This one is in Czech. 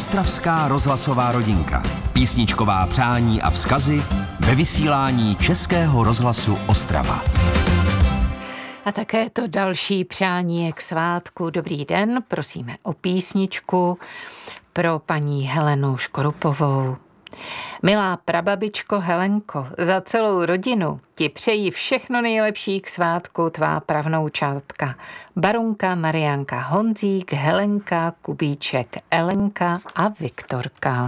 Ostravská rozhlasová rodinka. Písničková přání a vzkazy ve vysílání Českého rozhlasu Ostrava. A také to další přání je k svátku. Dobrý den, prosíme o písničku pro paní Helenu Škorupovou. Milá prababičko Helenko, za celou rodinu ti přeji všechno nejlepší k svátku tvá pravnoučátka. Barunka, Marianka, Honzík, Helenka, Kubíček, Elenka a Viktorka.